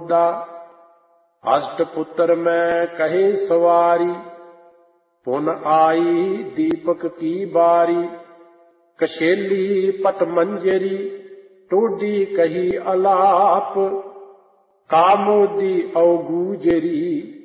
मुद्दा। अष्टपुत्र में कहे सवारी, पुन आई दीपक की बारी। कशेली पट मंजरी, टोडी कही अलाप। कामोदी अवगूजरी,